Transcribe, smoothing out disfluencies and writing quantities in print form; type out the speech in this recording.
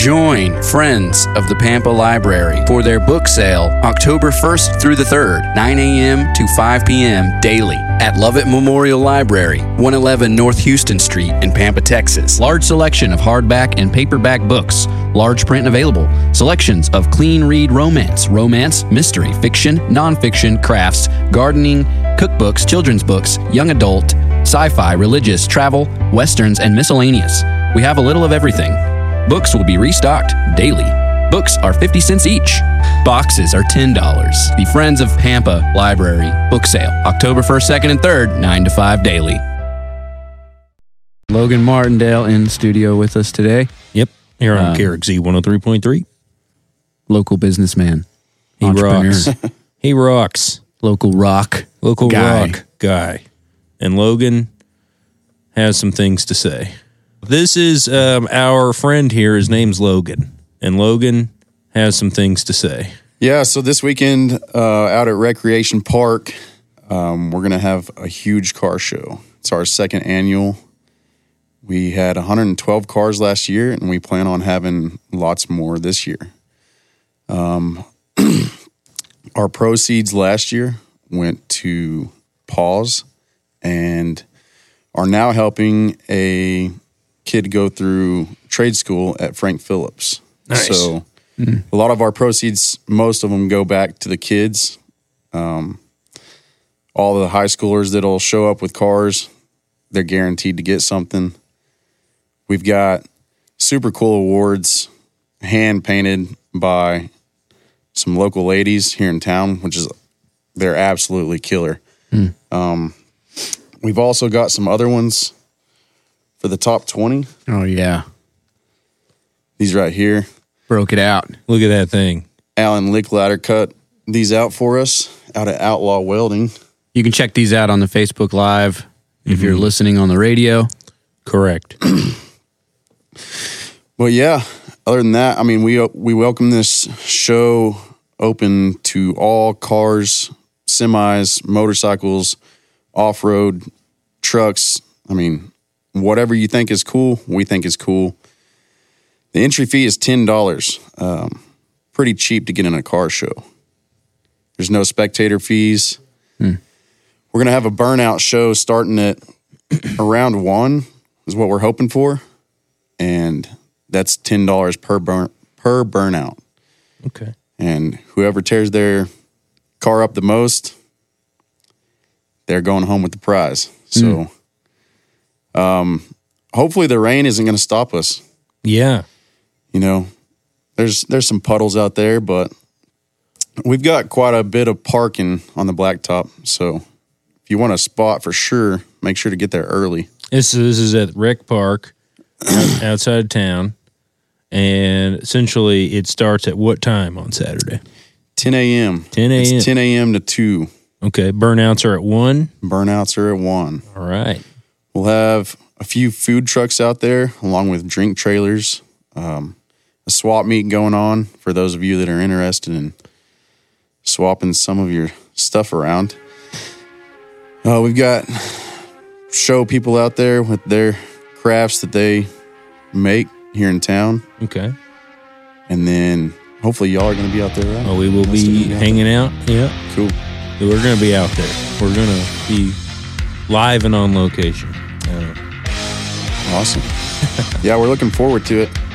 Join Friends of the Pampa Library for their book sale October 1st through the 3rd, 9 a.m. to 5 p.m. daily at Lovett Memorial Library, 111 North Houston Street in Pampa, Texas. Large selection of hardback and paperback books, large print available, selections of clean read romance, mystery, fiction, nonfiction, crafts, gardening, cookbooks, children's books, young adult, sci-fi, religious, travel, westerns, and miscellaneous. We have a little of everything. Books will be restocked daily. Books are 50 cents each. Boxes are $10. The Friends of Pampa Library book sale, October 1st, 2nd, and 3rd, 9 to 5 daily. Logan Martindale in studio with us today. Yep, here on KRXZ 103.3. Local businessman. He rocks. He rocks. Local rock guy. And Logan has some things to say. This is our friend here. His name's Logan. And Logan has some things to say. Yeah, so this weekend out at Recreation Park, we're going to have a huge car show. It's our second annual. We had 112 cars last year, and we plan on having lots more this year. Our proceeds last year went to Paws and are now helping a kid go through trade school at Frank Phillips. Nice. So a lot of our proceeds, most of them go back to the kids. All the high schoolers that'll show up with cars, they're guaranteed to get something. We've got super cool awards hand painted by some local ladies here in town, they're absolutely killer. We've also got some other ones for the top 20. Oh, yeah. These right here. Broke it out. Look at that thing. Alan Lickladder cut these out for us out at Outlaw Welding. You can check these out on the Facebook Live if you're listening on the radio. Correct. Well, yeah, other than that, I mean, we welcome this show open to all cars, semis, motorcycles, off-road, trucks. I mean, whatever you think is cool, we think is cool. The entry fee is $10. Pretty cheap to get in a car show. There's no spectator fees. We're going to have a burnout show starting at around 1 is what we're hoping for. And that's $10 per burnout. Okay. And whoever tears their car up the most, they're going home with the prize. So hopefully the rain isn't going to stop us. Yeah. You know, there's some puddles out there, but we've got quite a bit of parking on the blacktop. So if you want a spot for sure, make sure to get there early. This is at Rec Park outside of town. And essentially it starts at what time on Saturday? 10 a.m. 10 a.m. It's 10 a.m. to 2. Okay. Burnouts are at 1. Burnouts are at 1. All right. We'll have a few food trucks out there along with drink trailers. A swap meet going on for those of you that are interested in swapping some of your stuff around. We've got show people out there with their crafts that they make here in town. Okay. And then hopefully y'all are going to be out there, right? Oh, we will be hanging out. Yeah. Cool. We're going to be out there. We're going to be live and on location. Awesome. Yeah, we're looking forward to it.